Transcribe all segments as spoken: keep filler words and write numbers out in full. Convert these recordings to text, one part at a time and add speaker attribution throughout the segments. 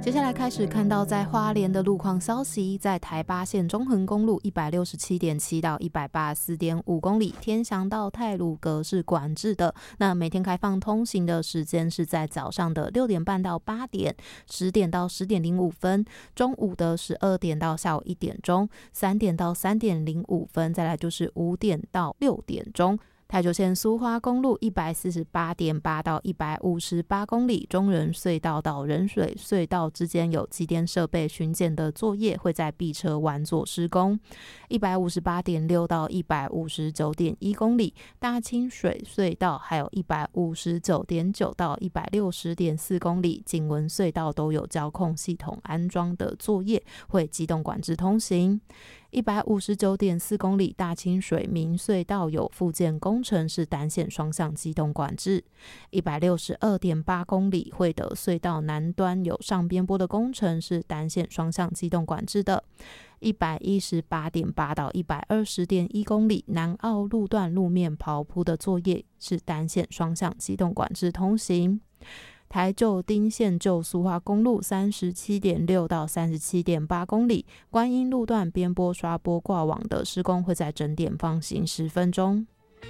Speaker 1: 接下来开始看到在花莲的路况消息，在台八线中横公路 一百六十七点七 到 一百八十四点五 公里，天祥到太鲁阁是管制的。那每天开放通行的时间是在早上的六点半到八点，十点到十点零五分，中午的十二点到下午一点钟，三点到三点零五分，再来就是五点到六点钟。台九线苏花公路 一百四十八点八 到一百五十八公里，中仁隧道到仁水隧道之间有机电设备巡检的作业，会在闭车湾做施工。 一百五十八点六 到一百五十九点一公里，大清水隧道还有 一百五十九点九 到一百六十点四公里，景文隧道都有交控系统安装的作业，会机动管制通行。一百五十九点四公里，大清水明隧道有复建工程，是单线双向机动管制。一百六十二点八公里，惠德隧道南端有上边坡的工程，是单线双向机动管制的。一百一十八点八 到一百二十点一公里，南澳路段路面刨铺的作业是单线双向机动管制通行。台旧丁线旧苏花公路 三十七点六 到 三十七点八公里，观音路段边坡刷波挂网的施工会在整点放行十分钟。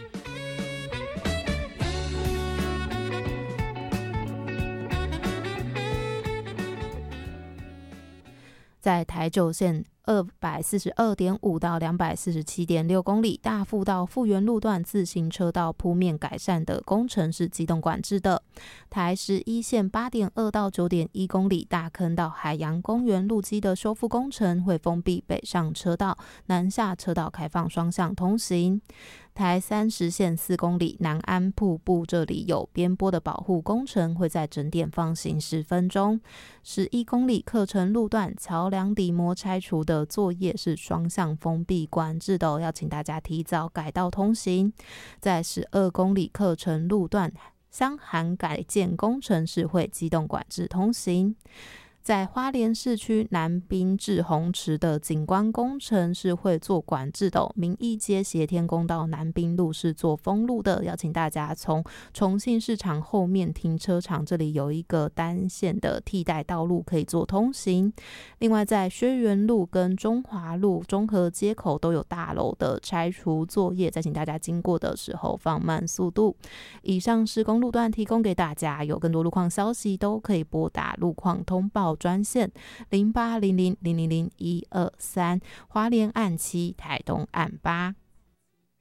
Speaker 1: 在台九线 二百四十二点五 到 两百四十七点六公里，大富到富源路段自行车道铺面改善的工程是机动管制的。台十一线 八点二 到 九点一公里，大坑到海洋公园路基的修复工程会封闭北上车道，南下车道开放双向通行。台三十线四公里，南安瀑布这里有边坡的保护工程，会在整点放行十分钟。十一公里客城路段桥梁底膜拆除的作业是双向封闭管制的、哦、要请大家提早改道通行。在十二公里客城路段香涵改建工程是会机动管制通行。在花莲市区南滨至红池的景观工程是会做管制的、哦、民义街协天宫到南滨路是做封路的，邀请大家从重庆市场后面停车场这里有一个单线的替代道路可以做通行。另外在薛园路跟中华路中和街口都有大楼的拆除作业，再请大家经过的时候放慢速度。以上施工路段提供给大家，有更多路况消息都可以拨打路况通报专线零八零零零零零一二三，花莲岸七，台东岸八。